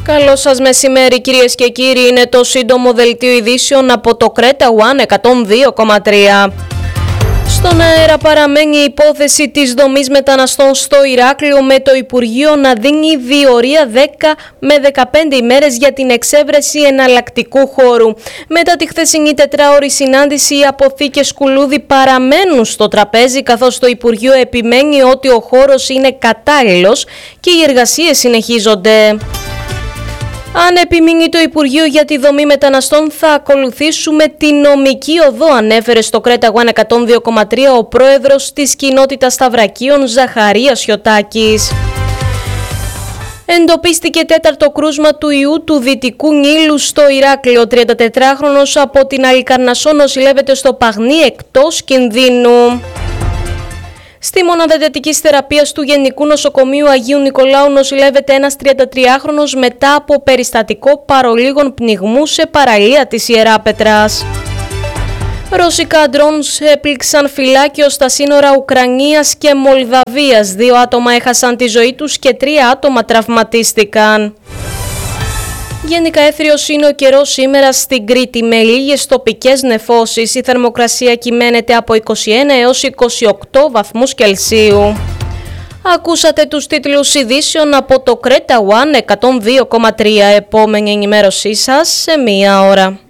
Καλό σας μεσημέρι κυρίες και κύριοι, είναι το σύντομο δελτίο ειδήσεων από το Κρέτα One 102,3. Στον αέρα παραμένει η υπόθεση της δομής μεταναστών στο Ηράκλειο, με το Υπουργείο να δίνει διορία 10 με 15 ημέρες για την εξέβρεση εναλλακτικού χώρου. Μετά τη χθεσινή τετράωρη συνάντηση, οι αποθήκες Κουλούδη παραμένουν στο τραπέζι, καθώς το Υπουργείο επιμένει ότι ο χώρος είναι κατάλληλος και οι εργασίες συνεχίζονται. Αν επιμείνει το Υπουργείο για τη δομή μεταναστών, θα ακολουθήσουμε τη νομική οδό, ανέφερε στο Κρέτα One 102,3 ο πρόεδρος της κοινότητας Σταυρακίων, Ζαχαρίας Χιωτάκης. Εντοπίστηκε τέταρτο κρούσμα του ιού του Δυτικού Νείλου στο Ηράκλειο. 34χρονος από την Αλικαρνασσό νοσηλεύεται στο Παγνί εκτός κινδύνου. Στη μονάδα εντατικής θεραπείας του Γενικού Νοσοκομείου Αγίου Νικολάου νοσηλεύεται ένας 33χρονος μετά από περιστατικό παρολίγων πνιγμού σε παραλία της Ιεράπετρας. Ρωσικά ντρόουνς έπληξαν φυλάκιο στα σύνορα Ουκρανίας και Μολδαβίας. 2 άτομα έχασαν τη ζωή τους και 3 άτομα τραυματίστηκαν. Γενικά έθριος είναι ο καιρός σήμερα στην Κρήτη, με λίγες τοπικές νεφώσεις. Η θερμοκρασία κυμαίνεται από 21 έως 28 βαθμούς Κελσίου. Ακούσατε τους τίτλους ειδήσεων από το Κρέτα One 102,3. Επόμενη ενημέρωσή σας σε 1 ώρα.